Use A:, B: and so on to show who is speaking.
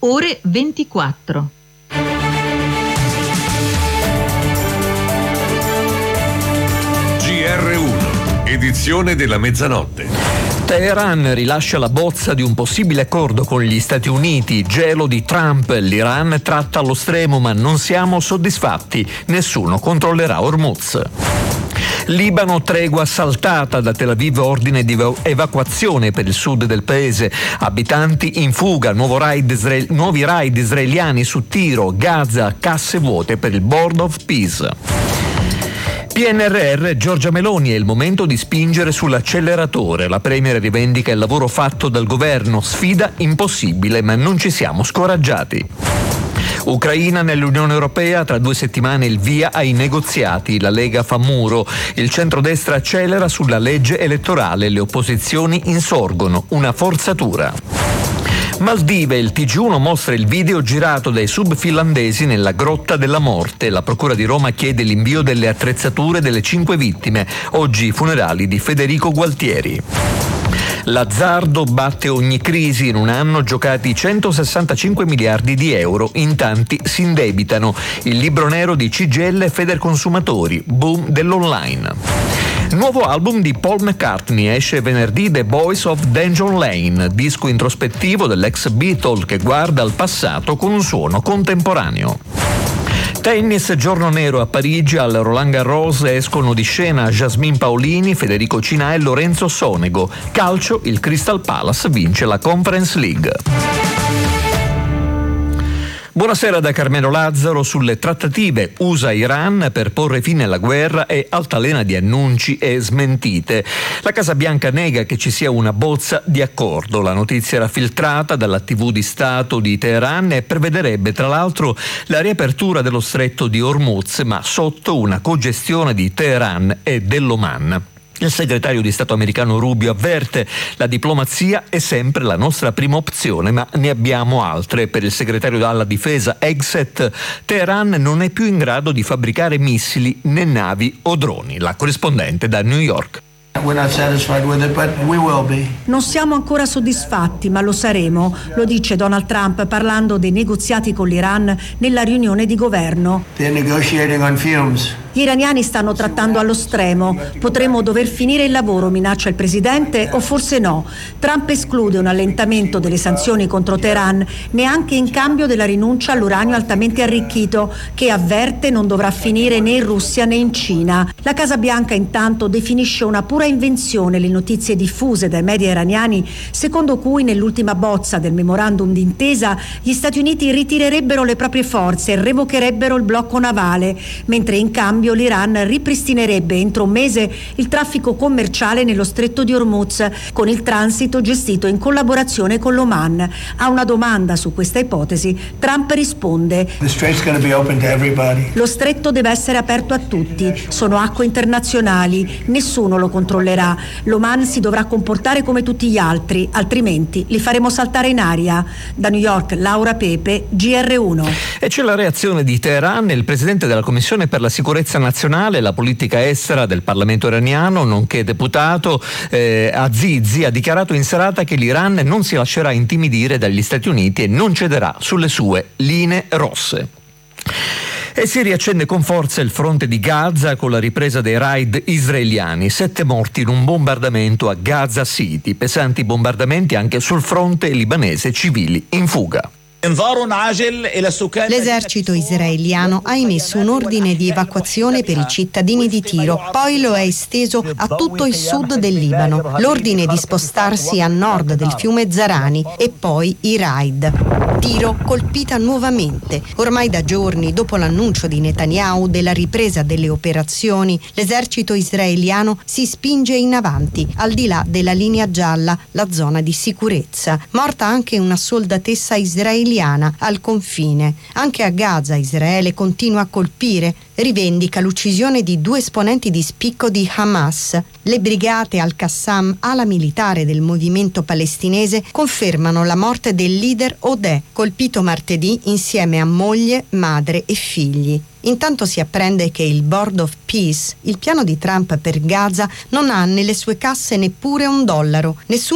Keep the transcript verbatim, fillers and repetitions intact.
A: ore ventiquattro.
B: G R uno, edizione della mezzanotte.
C: Teheran rilascia la bozza di un possibile accordo con gli Stati Uniti, gelo di Trump, l'Iran tratta allo stremo ma non siamo soddisfatti, nessuno controllerà Hormuz. Libano, tregua saltata da Tel Aviv, ordine di evacuazione per il sud del paese, abitanti in fuga, nuovo raid isra- nuovi raid israeliani su Tiro, Gaza, casse vuote per il Board of Peace. P N R R, Giorgia Meloni, è il momento di spingere sull'acceleratore. La Premier rivendica il lavoro fatto dal governo, sfida impossibile, ma non ci siamo scoraggiati. Ucraina nell'Unione Europea, tra due settimane il via ai negoziati, la Lega fa muro, il centrodestra accelera sulla legge elettorale, le opposizioni insorgono, una forzatura. Maldive, il T G uno mostra il video girato dai sub finlandesi nella Grotta della Morte. La Procura di Roma chiede l'invio delle attrezzature delle cinque vittime. Oggi i funerali di Federico Gualtieri. L'azzardo batte ogni crisi, in un anno giocati centosessantacinque miliardi di euro, in tanti si indebitano. Il libro nero di C G I L e Federconsumatori, boom dell'online. Nuovo album di Paul McCartney, esce venerdì, The Boys of Dungeon Lane, disco introspettivo dell'ex Beatle che guarda al passato con un suono contemporaneo. Tennis, giorno nero a Parigi, al Roland Garros escono di scena Jasmine Paolini, Federico Cinà e Lorenzo Sonego. Calcio, il Crystal Palace vince la Conference League. Buonasera da Carmelo Lazzaro. Sulle trattative U S A-Iran per porre fine alla guerra e altalena di annunci e smentite. La Casa Bianca nega che ci sia una bozza di accordo. La notizia era filtrata dalla tivù di Stato di Teheran e prevederebbe tra l'altro la riapertura dello stretto di Hormuz, ma sotto una cogestione di Teheran e dell'Oman. Il segretario di Stato americano Rubio avverte: la diplomazia è sempre la nostra prima opzione, ma ne abbiamo altre. Per il segretario alla difesa Hegseth, Teheran non è più in grado di fabbricare missili né navi o droni. La corrispondente da New York.
D: Non siamo ancora soddisfatti, ma lo saremo, lo dice Donald Trump parlando dei negoziati con l'Iran nella riunione di governo. Gli iraniani stanno trattando allo stremo. Potremmo dover finire il lavoro, minaccia il presidente, o forse no. Trump esclude un allentamento delle sanzioni contro Teheran, neanche in cambio della rinuncia all'uranio altamente arricchito, che avverte non dovrà finire né in Russia né in Cina. La Casa Bianca intanto definisce una pura invenzione le notizie diffuse dai media iraniani, secondo cui nell'ultima bozza del memorandum d'intesa gli Stati Uniti ritirerebbero le proprie forze e revocherebbero il blocco navale, mentre in cambio l'Iran ripristinerebbe entro un mese il traffico commerciale nello stretto di Hormuz, con il transito gestito in collaborazione con l'Oman. A una domanda su questa ipotesi, Trump risponde: lo stretto deve essere aperto a tutti, sono acque internazionali, nessuno lo controllerà. L'Oman si dovrà comportare come tutti gli altri, altrimenti li faremo saltare in aria. Da New York, Laura Pepe, G R uno.
C: E c'è la reazione di Teheran. Il presidente della Commissione per la sicurezza nazionale e la politica estera del Parlamento iraniano, nonché deputato eh, Azizi, ha dichiarato in serata che l'Iran non si lascerà intimidire dagli Stati Uniti e non cederà sulle sue linee rosse. E si riaccende con forza il fronte di Gaza con la ripresa dei raid israeliani. Sette morti in un bombardamento a Gaza City. Pesanti bombardamenti anche sul fronte libanese, civili in fuga.
E: L'esercito israeliano ha emesso un ordine di evacuazione per i cittadini di Tiro, poi lo ha esteso a tutto il sud del Libano. L'ordine di spostarsi a nord del fiume Zarani e poi i raid. Tiro colpita nuovamente. Ormai da giorni, dopo l'annuncio di Netanyahu della ripresa delle operazioni, l'esercito israeliano si spinge in avanti, al di là della linea gialla, la zona di sicurezza. Morta anche una soldatessa israeliana al confine. Anche a Gaza Israele continua a colpire, rivendica l'uccisione di due esponenti di spicco di Hamas. Le brigate Al-Qassam, ala militare del movimento palestinese, confermano la morte del leader Odeh, colpito martedì insieme a moglie, madre e figli. Intanto si apprende che il Board of Peace, il piano di Trump per Gaza, non ha nelle sue casse neppure un dollaro. Nessun